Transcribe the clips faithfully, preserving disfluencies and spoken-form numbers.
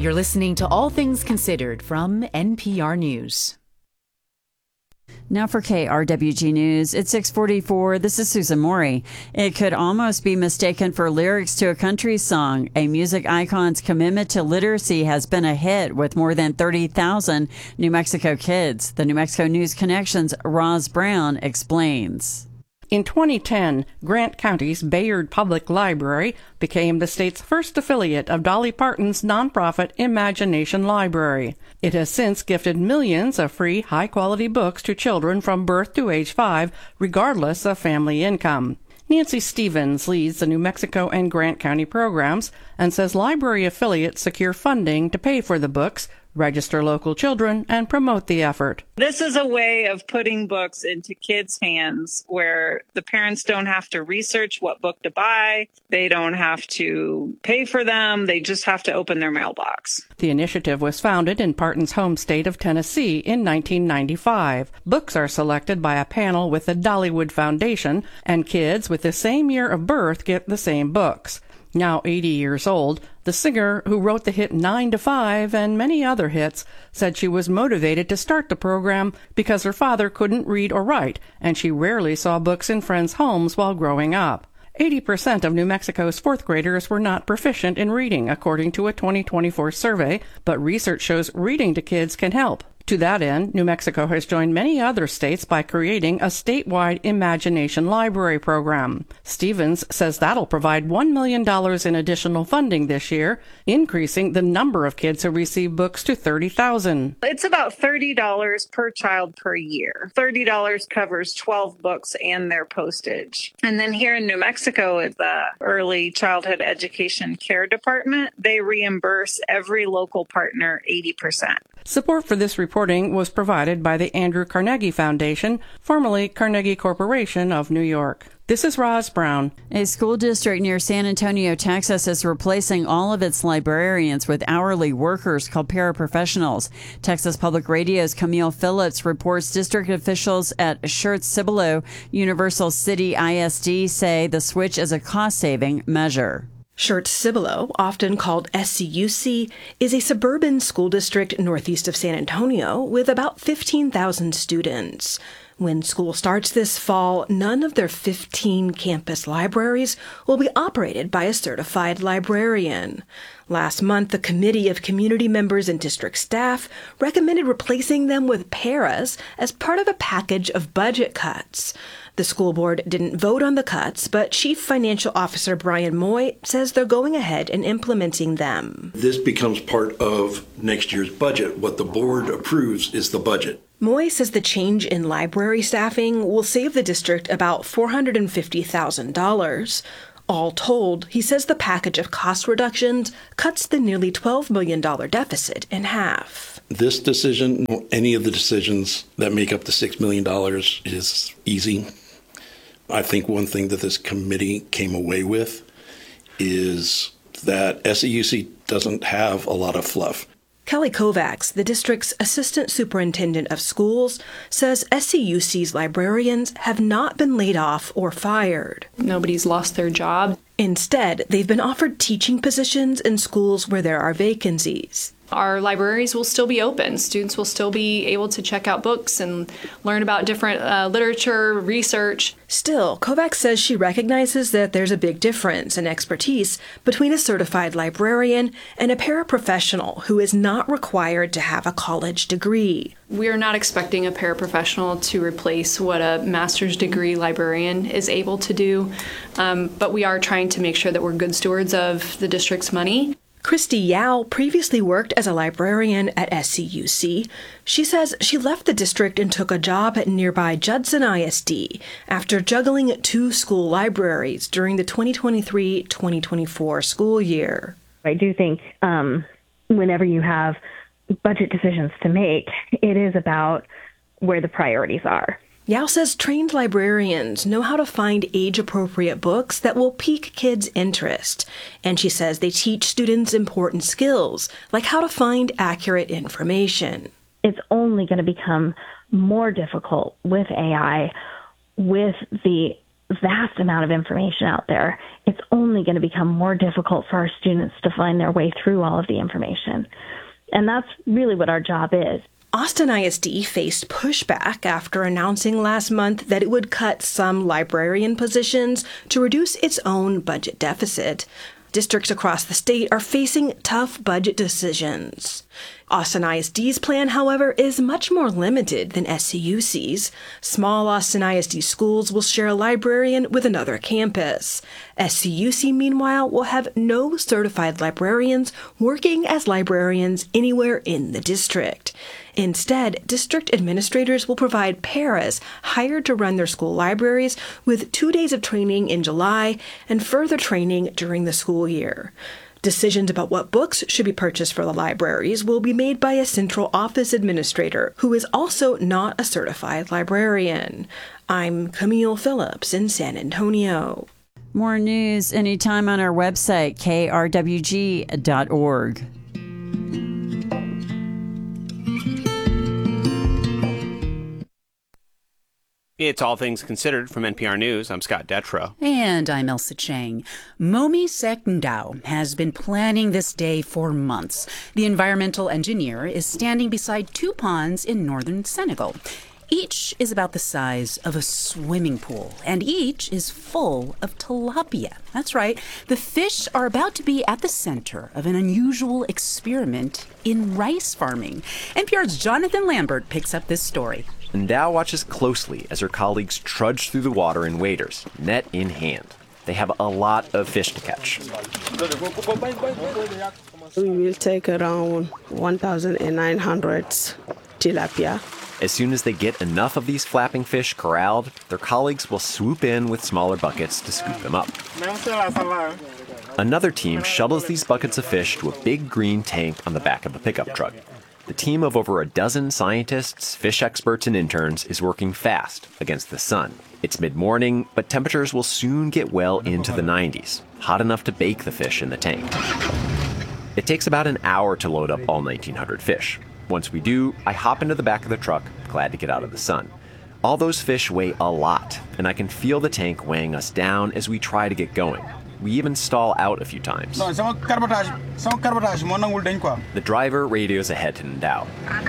You're listening to All Things Considered from N P R News. Now for K R W G News, it's six forty-four. This is Susan Morey. It could almost be mistaken for lyrics to a country song. A music icon's commitment to literacy has been a hit with more than thirty thousand New Mexico kids. The New Mexico News Connection's Roz Brown explains. In twenty ten, Grant County's Bayard Public Library became the state's first affiliate of Dolly Parton's nonprofit Imagination Library. It has since gifted millions of free, high-quality books to children from birth to age five, regardless of family income. Nancy Stevens leads the New Mexico and Grant County programs and says library affiliates secure funding to pay for the books, register local children, and promote the effort. This is a way of putting books into kids' hands where the parents don't have to research what book to buy. They don't have to pay for them. They just have to open their mailbox. The initiative was founded in Parton's home state of Tennessee in nineteen ninety-five. Books are selected by a panel with the Dollywood Foundation, and kids with the same year of birth get the same books. Now eighty years old, the singer who wrote the hit nine to five and many other hits said she was motivated to start the program because her father couldn't read or write, and she rarely saw books in friends' homes while growing up. eighty percent of New Mexico's fourth graders were not proficient in reading, according to a twenty twenty-four survey, but research shows reading to kids can help. To that end, New Mexico has joined many other states by creating a statewide Imagination Library program. Stevens says that'll provide one million dollars in additional funding this year, increasing the number of kids who receive books to thirty thousand. It's about thirty dollars per child per year. thirty dollars covers twelve books and their postage. And then here in New Mexico, at the Early Childhood Education Care Department, they reimburse every local partner eighty percent. Support for this reporting was provided by the Andrew Carnegie Foundation, formerly Carnegie Corporation of New York. This is Roz Brown. A school district near San Antonio, Texas is replacing all of its librarians with hourly workers called paraprofessionals. Texas Public Radio's Camille Phillips reports district officials at Schertz-Cibolo Universal City I S D say the switch is a cost-saving measure. Schertz-Cibolo, often called S C U C, is a suburban school district northeast of San Antonio with about fifteen thousand students. When school starts this fall, none of their fifteen campus libraries will be operated by a certified librarian. Last month, the Committee of Community Members and District Staff recommended replacing them with paras as part of a package of budget cuts. The school board didn't vote on the cuts, but Chief Financial Officer Brian Moy says they're going ahead and implementing them. This becomes part of next year's budget. What the board approves is the budget. Moy says the change in library staffing will save the district about four hundred fifty thousand dollars. All told, he says the package of cost reductions cuts the nearly twelve million dollars deficit in half. This decision, any of the decisions that make up the six million dollars, is easy. I think one thing that this committee came away with is that S C U C doesn't have a lot of fluff. Kelly Kovacs, the district's assistant superintendent of schools, says S C U C's librarians have not been laid off or fired. Nobody's lost their job. Instead, they've been offered teaching positions in schools where there are vacancies. Our libraries will still be open. Students will still be able to check out books and learn about different uh, literature, research. Still, Kovacs says she recognizes that there's a big difference in expertise between a certified librarian and a paraprofessional who is not required to have a college degree. We are not expecting a paraprofessional to replace what a master's degree librarian is able to do, um, but we are trying to make sure that we're good stewards of the district's money. Christy Yao previously worked as a librarian at S C U C. She says she left the district and took a job at nearby Judson I S D after juggling two school libraries during the twenty twenty-three twenty twenty-four school year. I do think um, whenever you have budget decisions to make, it is about where the priorities are. Yao says trained librarians know how to find age-appropriate books that will pique kids' interest. And she says they teach students important skills, like how to find accurate information. It's only going to become more difficult with A I, with the vast amount of information out there. It's only going to become more difficult for our students to find their way through all of the information. And that's really what our job is. Austin I S D faced pushback after announcing last month that it would cut some librarian positions to reduce its own budget deficit. Districts across the state are facing tough budget decisions. Austin I S D's plan, however, is much more limited than S C U C's. Small Austin I S D schools will share a librarian with another campus. S C U C, meanwhile, will have no certified librarians working as librarians anywhere in the district. Instead, district administrators will provide paras hired to run their school libraries with two days of training in July and further training during the school year. Decisions about what books should be purchased for the libraries will be made by a central office administrator who is also not a certified librarian. I'm Camille Phillips in San Antonio. More news anytime on our website, k r w g dot org. It's All Things Considered from N P R News. I'm Scott Detrow. And I'm Elsa Chang. Momi Sek Ndao has been planning this day for months. The environmental engineer is standing beside two ponds in northern Senegal. Each is about the size of a swimming pool, and each is full of tilapia. That's right. The fish are about to be at the center of an unusual experiment in rice farming. N P R's Jonathan Lambert picks up this story. Ndao watches closely as her colleagues trudge through the water in waders, net in hand. They have a lot of fish to catch. We will take around one thousand nine hundred tilapia. As soon as they get enough of these flapping fish corralled, their colleagues will swoop in with smaller buckets to scoop them up. Another team shuttles these buckets of fish to a big green tank on the back of a pickup truck. The team of over a dozen scientists, fish experts, and interns is working fast against the sun. It's mid-morning, but temperatures will soon get well into the nineties, hot enough to bake the fish in the tank. It takes about an hour to load up all nineteen hundred fish. Once we do, I hop into the back of the truck, glad to get out of the sun. All those fish weigh a lot, and I can feel the tank weighing us down as we try to get going. We even stall out a few times. The driver radios ahead to Ndao.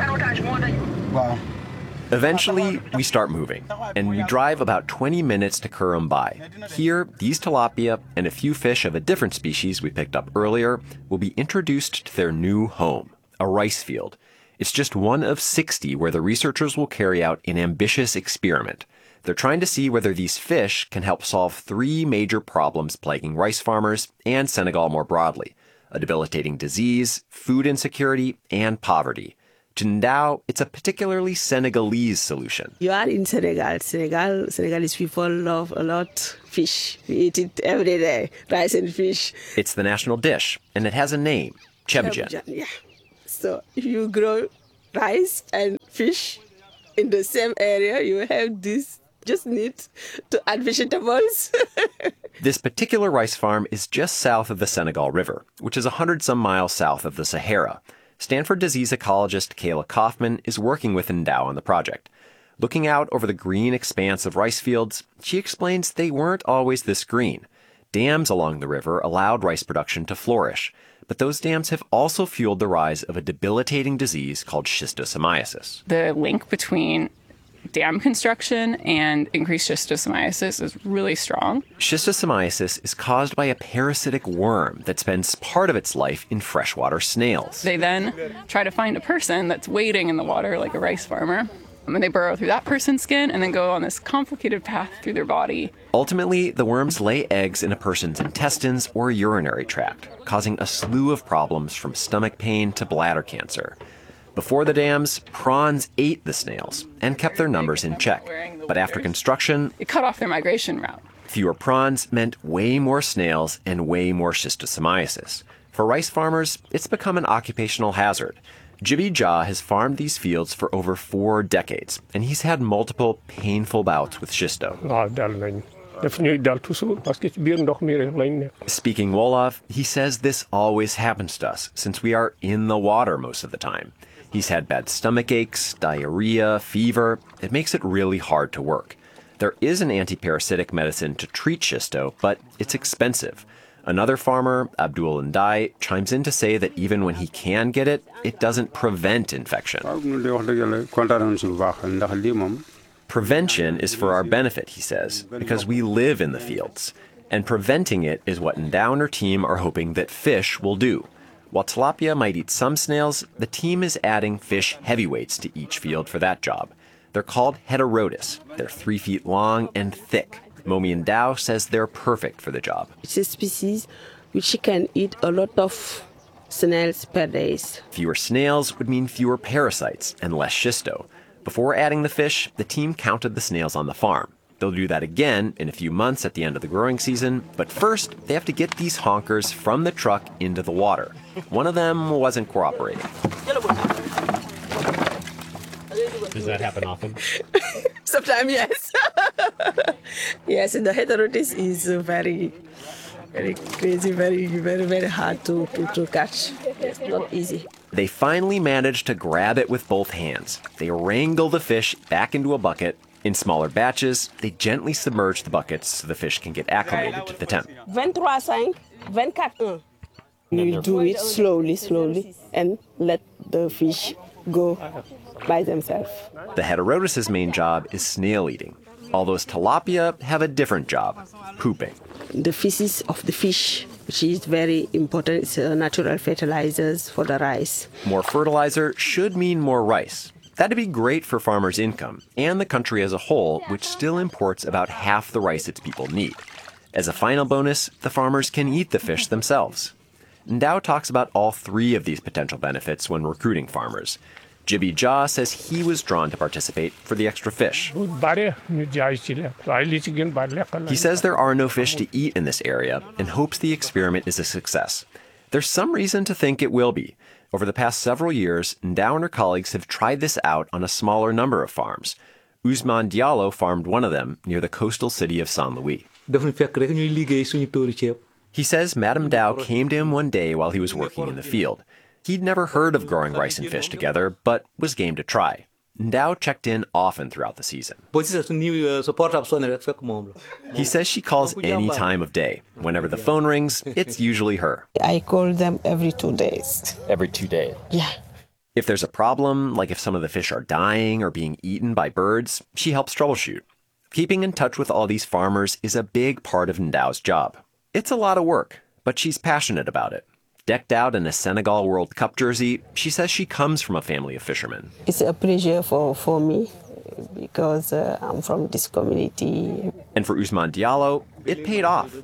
Eventually, we start moving, and we drive about twenty minutes to Kurumbai. Here, these tilapia and a few fish of a different species we picked up earlier will be introduced to their new home, a rice field. It's just one of sixty where the researchers will carry out an ambitious experiment. They're trying to see whether these fish can help solve three major problems plaguing rice farmers and Senegal more broadly: a debilitating disease, food insecurity, and poverty. To Ndao, it's a particularly Senegalese solution. You are in Senegal. Senegal, Senegalese people love a lot fish. We eat it every day, rice and fish. It's the national dish, and it has a name, ceebu-jën. Yeah. So if you grow rice and fish in the same area, you have this. Just need to add vegetables. This particular rice farm is just south of the Senegal River, which is one hundred some miles south of the Sahara. Stanford disease ecologist Kayla Kaufman is working with Ndao on the project. Looking out over the green expanse of rice fields, she explains they weren't always this green. Dams along the river allowed rice production to flourish, but those dams have also fueled the rise of a debilitating disease called schistosomiasis. The link between dam construction and increased schistosomiasis is really strong. Schistosomiasis is caused by a parasitic worm that spends part of its life in freshwater snails. They then try to find a person that's wading in the water like a rice farmer. And they burrow through that person's skin and then go on this complicated path through their body. Ultimately, the worms lay eggs in a person's intestines or urinary tract, causing a slew of problems from stomach pain to bladder cancer. Before the dams, prawns ate the snails and kept their numbers in check. But after construction, it cut off their migration route. Fewer prawns meant way more snails and way more schistosomiasis. For rice farmers, it's become an occupational hazard. Jibi Jah has farmed these fields for over four decades, and he's had multiple painful bouts with schisto. Speaking Wolof, he says this always happens to us since we are in the water most of the time. He's had bad stomach aches, diarrhea, fever. It makes it really hard to work. There is an anti-parasitic medicine to treat schisto, but it's expensive. Another farmer, Abdul Ndai, chimes in to say that even when he can get it, it doesn't prevent infection. Prevention is for our benefit, he says, because we live in the fields. And preventing it is what Ndao and her team are hoping that fish will do. While tilapia might eat some snails, the team is adding fish heavyweights to each field for that job. They're called Heterotus. They're three feet long and thick. Momi Ndao says they're perfect for the job. It's a species which can eat a lot of snails per day. Fewer snails would mean fewer parasites and less schisto. Before adding the fish, the team counted the snails on the farm. They'll do that again in a few months at the end of the growing season, but first they have to get these honkers from the truck into the water. One of them wasn't cooperating. Does that happen often? Sometimes, yes. Yes, and the Heterotus is uh, very, very crazy, very, very, very hard to, to, to catch. It's not easy. They finally manage to grab it with both hands. They wrangle the fish back into a bucket. In smaller batches, they gently submerge the buckets so the fish can get acclimated to the temp. twenty-three, twenty-four. You do it slowly, slowly, and let the fish go by themselves. The Heterotus' main job is snail eating. All those tilapia have a different job, pooping. The feces of the fish, which is very important, it's uh, natural fertilizers for the rice. More fertilizer should mean more rice. That'd be great for farmers' income and the country as a whole, which still imports about half the rice its people need. As a final bonus, the farmers can eat the fish themselves. Ndao talks about all three of these potential benefits when recruiting farmers. Jibi Jha says he was drawn to participate for the extra fish. He says there are no fish to eat in this area and hopes the experiment is a success. There's some reason to think it will be. Over the past several years, Ndao and her colleagues have tried this out on a smaller number of farms. Ousmane Diallo farmed one of them near the coastal city of Saint Louis. He says Madame Ndao came to him one day while he was working in the field. He'd never heard of growing rice and fish together, but was game to try. Ndao checked in often throughout the season. He says she calls any time of day. Whenever the phone rings, it's usually her. I call them every two days. Every two days? Yeah. If there's a problem, like if some of the fish are dying or being eaten by birds, she helps troubleshoot. Keeping in touch with all these farmers is a big part of Ndao's job. It's a lot of work, but she's passionate about it. Decked out in a Senegal World Cup jersey, she says she comes from a family of fishermen. It's a pleasure for, for me because uh, I'm from this community. And for Ousmane Diallo, it paid off.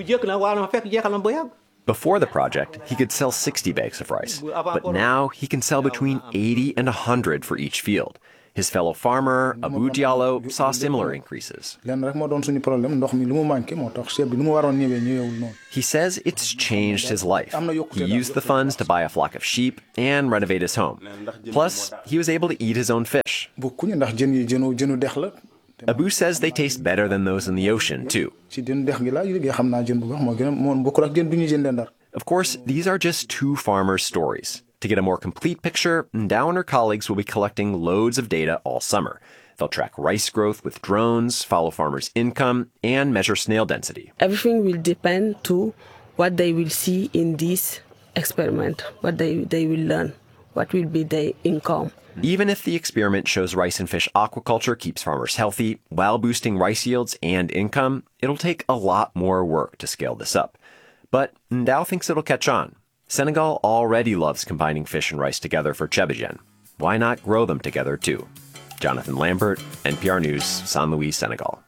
Before the project, he could sell sixty bags of rice, but now he can sell between eighty and one hundred for each field. His fellow farmer, Abu Diallo, saw similar increases. He says it's changed his life. He used the funds to buy a flock of sheep and renovate his home. Plus, he was able to eat his own fish. Abu says they taste better than those in the ocean, too. Of course, these are just two farmers' stories. To get a more complete picture, Ndao and her colleagues will be collecting loads of data all summer. They'll track rice growth with drones, follow farmers' income, and measure snail density. Everything will depend to what they will see in this experiment, what they, they will learn, what will be their income. Even if the experiment shows rice and fish aquaculture keeps farmers healthy while boosting rice yields and income, it'll take a lot more work to scale this up. But Ndao thinks it'll catch on. Senegal already loves combining fish and rice together for ceebu-jën. Why not grow them together too? Jonathan Lambert, N P R News, Saint Louis, Senegal.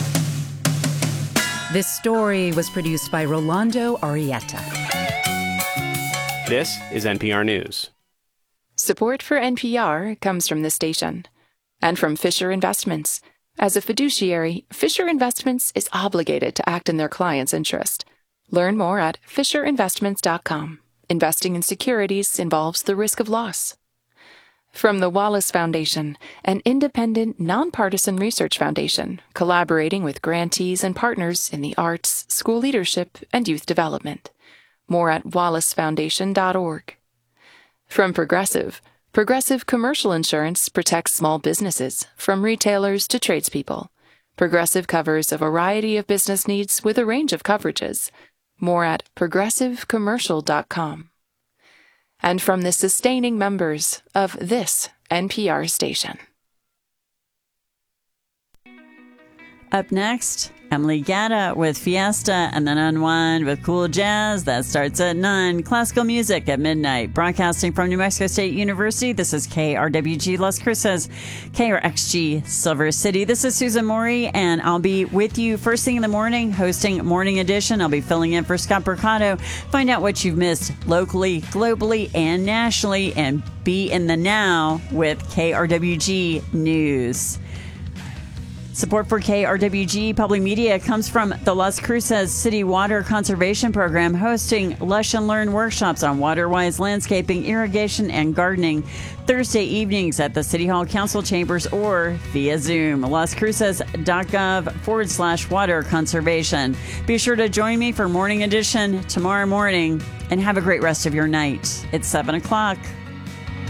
This story was produced by Rolando Arieta. This is N P R News. Support for N P R comes from the station and from Fisher Investments. As a fiduciary, Fisher Investments is obligated to act in their client's interest. Learn more at fisher investments dot com. Investing in securities involves the risk of loss. From the Wallace Foundation, an independent, nonpartisan research foundation collaborating with grantees and partners in the arts, school leadership, and youth development. More at wallace foundation dot org. From Progressive, Progressive Commercial Insurance protects small businesses, from retailers to tradespeople. Progressive covers a variety of business needs with a range of coverages. More at progressive commercial dot com. And from the sustaining members of this N P R station. Up next, Emily Gatta with Fiesta, and then Unwind with Cool Jazz. That starts at nine. Classical music at midnight. Broadcasting from New Mexico State University, this is K R W G Las Cruces, K R X G Silver City. This is Susan Morey, and I'll be with you first thing in the morning, hosting Morning Edition. I'll be filling in for Scott Mercado. Find out what you've missed locally, globally, and nationally, and be in the now with K R W G News. Support for K R W G Public Media comes from the Las Cruces City Water Conservation Program, hosting Lush and Learn workshops on water-wise landscaping, irrigation, and gardening Thursday evenings at the City Hall Council Chambers or via Zoom. LasCruces.gov forward slash water conservation. Be sure to join me for Morning Edition tomorrow morning, and have a great rest of your night. It's seven o'clock.